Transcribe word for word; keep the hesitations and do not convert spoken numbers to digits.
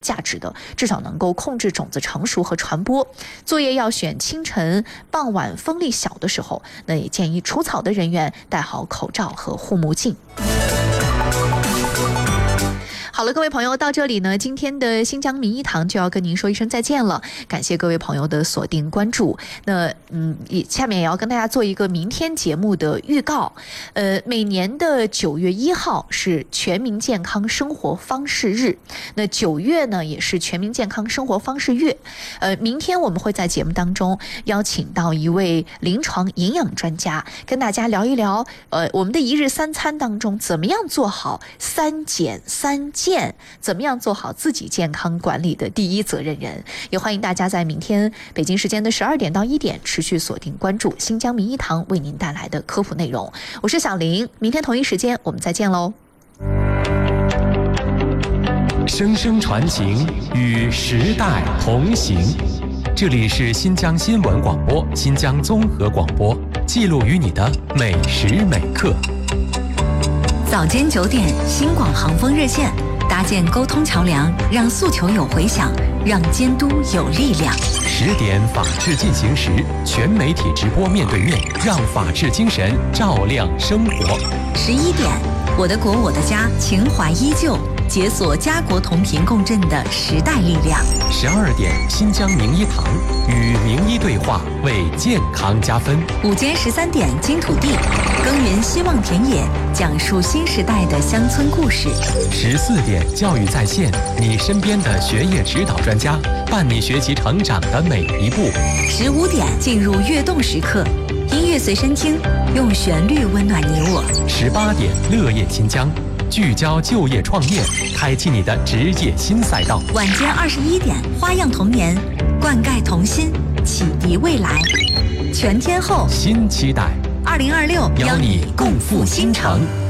价值的，至少能够控制种子成熟和传播。作业要选清晨、傍晚风力小的时候，那也建议除草的人员戴好口罩和护目镜。好了，各位朋友，到这里呢，今天的新疆名医堂就要跟您说一声再见了。感谢各位朋友的锁定关注。那嗯，也下面也要跟大家做一个明天节目的预告。呃，每年的九月一号是全民健康生活方式日，那九月呢也是全民健康生活方式月。呃，明天我们会在节目当中邀请到一位临床营养专家，跟大家聊一聊，呃，我们的一日三餐当中怎么样做好三减三健。怎么样做好自己健康管理的第一责任人？也欢迎大家在明天北京时间的十二点到一点持续锁定关注新疆名医堂为您带来的科普内容。我是小玲，明天同一时间我们再见喽。 声声传情，与时代同行。这里是新疆新闻广播、新疆综合广播，记录于你的每时每刻。 早间九点，新广航风热线。搭建沟通桥梁，让诉求有回响，让监督有力量。 十点法治进行时，全媒体直播面对面，让法治精神照亮生活。 十一点，我的国我的家，情怀依旧，解锁家国同频共振的时代力量。 十二点，新疆名医堂与名医对话，为健康加分。 午间十三点，金土地，耕耘希望田野，讲述新时代的乡村故事。 十四点，教育在线，你身边的学业指导专家，伴你学习成长的每一步。 十五点，进入跃动时刻，音乐随身听，用旋律温暖你我。 十八点，乐业新疆，聚焦就业创业，开启你的职业新赛道。 晚间二十一点，花样童年，灌溉童心，启迪未来。全天候新期待， 二零二六， 邀你共赴新城。